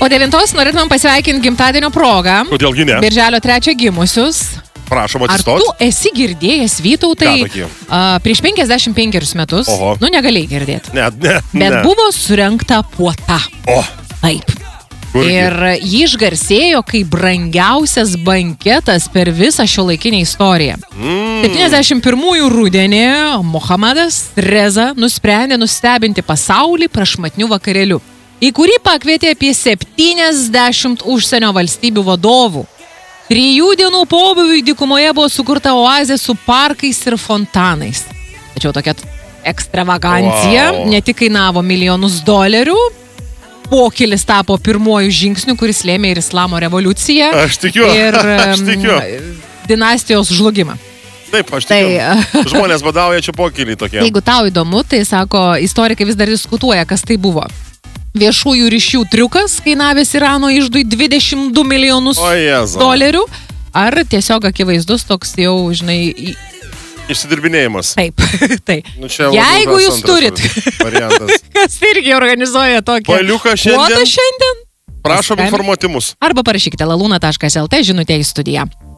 Po 9 norėtumėm pasveikinti gimtadienio progą. Kodėlgi ne? Birželio 3 gimusius. Prašom Ar atsistot. tu esi girdėjęs, Vytautai, prieš 55 metus? Oho. Nu, negalėjai girdėti. Ne. Bet buvo surengta puota. O. Taip. Kurgi? Ir jį išgarsėjo kaip brangiausias banketas per visą šiuolaikinę istoriją. 71 rudenį Mohamedas Reza nusprendė nustebinti pasaulį prašmatniu vakarėliu, į kurį pakvietė apie 70 užsienio valstybių vadovų. 3 dienų pobūviui dykumoje buvo sukurta oazė su parkais ir fontanais. Tačiau tokia ekstravagancija ne tik kainavo milijonus dolerių, pokylis tapo pirmuoju žingsniu, kuris lėmė ir islamo revoliuciją. Aš tikiu. Ir Aš tikiu. dinastijos žlugimą. Taip, aš tikiu. Žmonės badauja čia pokylį tokie. Jeigu tau įdomu, tai sako, istorikai vis dar diskutuoja, kas tai buvo. Viešųjų ryšių triukas, kainavęs Irano iždui 22 milijonus dolerių, ar tiesiog akivaizdus toks jau, žinai, išsidirbinėjimas. Taip, taip. Nu, jeigu jūs turit, kas irgi organizuoja tokią puotą šiandien, prašom informuoti mus. Arba parašykite laluna.lt žinutę į studiją.